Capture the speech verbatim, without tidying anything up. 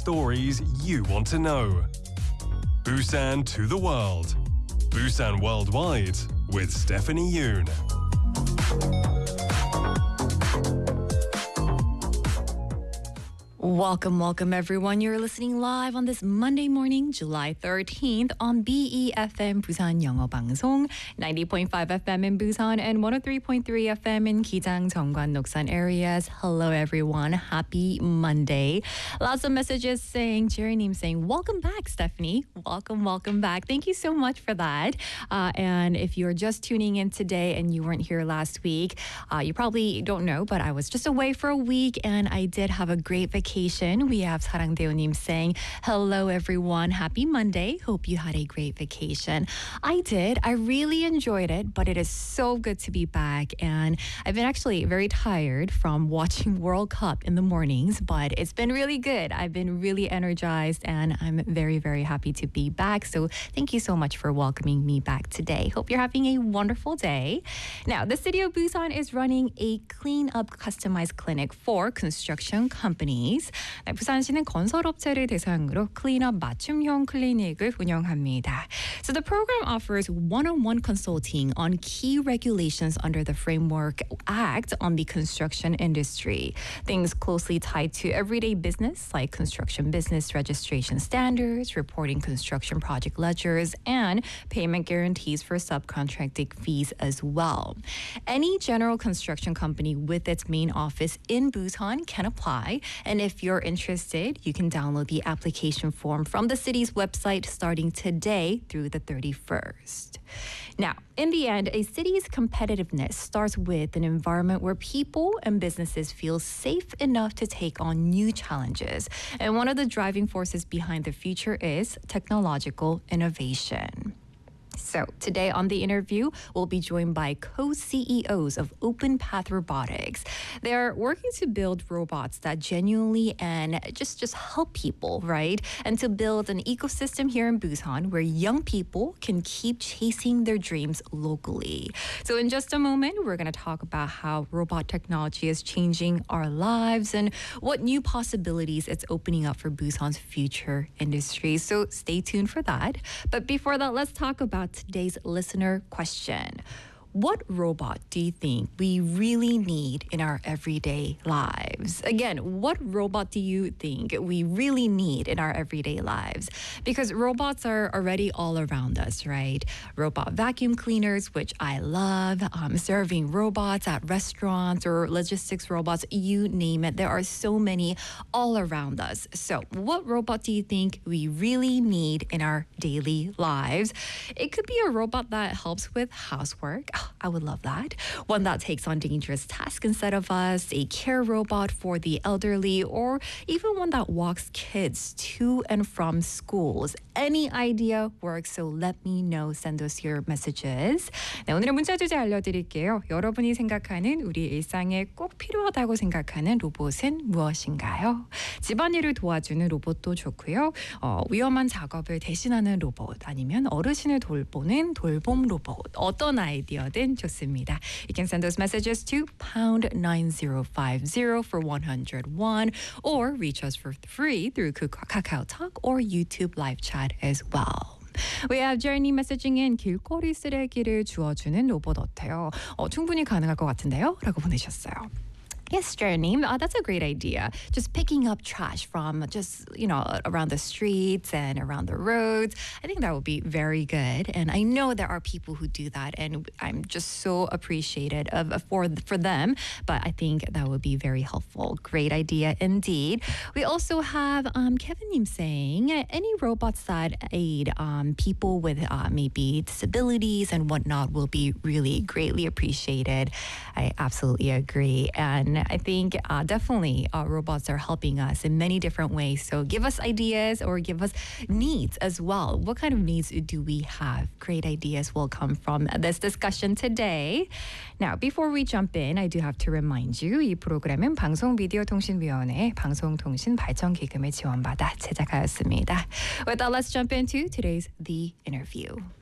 stories you want to know. Busan to the world. Busan Worldwide with Stephanie Yoon. Welcome, welcome everyone. You're listening live on this Monday morning, July thirteenth on B E F M Busan 영어 방송, ninety point five F M in Busan and one oh three point three F M in Kijang, Jeongwan, Noksan areas. Hello everyone. Happy Monday. Lots of messages saying, Jerry Neem saying, welcome back, Stephanie. Welcome, welcome back. Thank you so much for that. Uh, and if you're just tuning in today and you weren't here last week, uh, you probably don't know, but I was just away for a week and I did have a great vacation. We have 사랑대호님 saying, hello everyone, happy Monday. Hope you had a great vacation. I did. I really enjoyed it, but it is so good to be back. And I've been actually very tired from watching World Cup in the mornings, but it's been really good. I've been really energized and I'm very, very happy to be back. So thank you so much for welcoming me back today. Hope you're having a wonderful day. Now, the city of Busan is running a clean-up customized clinic for construction companies. 네, 부산시는 건설업체를 대상으로 클린업 맞춤형 클리닉을 운영합니다. So the program offers one-on-one consulting on key regulations under the Framework Act on the construction industry. Things closely tied to everyday business like construction business registration standards, reporting construction project ledgers, and payment guarantees for subcontracting fees as well. Any general construction company with its main office in Busan can apply, and if you're interested, you can download the application form from the city's website starting today through the thirty-first. Now, in the end, a city's competitiveness starts with an environment where people and businesses feel safe enough to take on new challenges. And one of the driving forces behind the future is technological innovation. So today on the interview, we'll be joined by co-C E Os of OpenPath Robotics. They're working to build robots that genuinely and just, just help people, right? And to build an ecosystem here in Busan where young people can keep chasing their dreams locally. So in just a moment, we're going to talk about how robot technology is changing our lives and what new possibilities it's opening up for Busan's future industry. So stay tuned for that. But before that, let's talk about today's listener question. What robot do you think we really need in our everyday lives? Again, what robot do you think we really need in our everyday lives? Because robots are already all around us, right? Robot vacuum cleaners, which I love, um, serving robots at restaurants or logistics robots, you name it. There are so many all around us. So what robot do you think we really need in our daily lives? It could be a robot that helps with housework. I would love that. One that takes on dangerous tasks instead of us, a care robot for the elderly, or even one that walks kids to and from schools. Any idea works, so let me know. Send us your messages. 네, 오늘의 문자 주제 알려드릴게요. 여러분이 생각하는 우리 일상에 꼭 필요하다고 생각하는 로봇은 무엇인가요? 집안일을 도와주는 로봇도 좋고요. 어, 위험한 작업을 대신하는 로봇, 아니면 어르신을 돌보는 돌봄 로봇, 어떤 아이디어든 좋습니다. You can send those messages to pound nine zero five zero for one hundred one or reach us for free through Kakao Talk or YouTube live chat as well. We have Journey messaging in 길거리 쓰레기를 주워주는 로봇 어때요? 어, 충분히 가능할 것 같은데요? 라고 보내셨어요. Yes, Journey. Uh, that's a great idea. Just picking up trash from just, you know, around the streets and around the roads. I think that would be very good. And I know there are people who do that, and I'm just so appreciated of for for them. But I think that would be very helpful. Great idea indeed. We also have um, Kevin Nim saying any robots that aid um, people with uh, maybe disabilities and whatnot will be really greatly appreciated. I absolutely agree. And I think uh, definitely uh, robots are helping us in many different ways. So give us ideas or give us needs as well. What kind of needs do we have? Great ideas will come from this discussion today. Now, before we jump in, I do have to remind you, 이 프로그램은 방송미디어통신위원회 방송통신발전기금을 지원받아 제작하였습니다. With that, let's jump into today's The Interview.